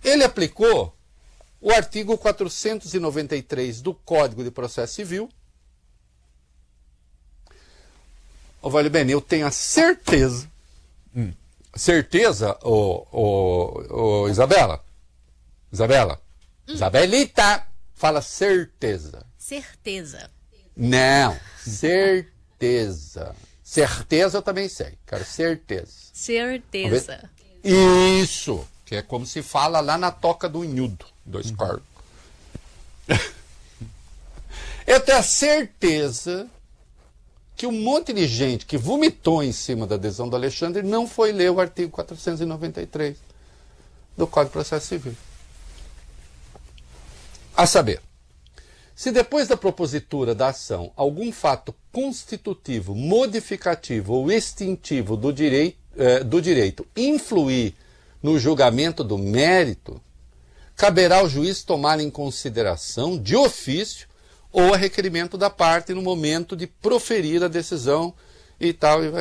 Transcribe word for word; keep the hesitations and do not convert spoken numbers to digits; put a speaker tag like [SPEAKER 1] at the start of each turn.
[SPEAKER 1] Ele aplicou o artigo quatrocentos e noventa e três do Código de Processo Civil. Ô, Vale Bene, eu tenho a certeza, hum. certeza, ô, ô, ô, Isabela, Isabela, hum. Isabelita, fala certeza.
[SPEAKER 2] Certeza.
[SPEAKER 1] Não, certeza. Certeza eu também sei, cara, certeza.
[SPEAKER 2] Certeza.
[SPEAKER 1] Isso, que é como se fala lá na Toca do Unhudo, dois uhum. corpos. Eu tenho a certeza que um monte de gente que vomitou em cima da adesão do Alexandre não foi ler o artigo quatrocentos e noventa e três do Código de Processo Civil. A saber, se depois da propositura da ação algum fato constitutivo, modificativo ou extintivo do direito, eh, do direito influir no julgamento do mérito, caberá ao juiz tomar em consideração, de ofício, ou a requerimento da parte no momento de proferir a decisão e tal. E vai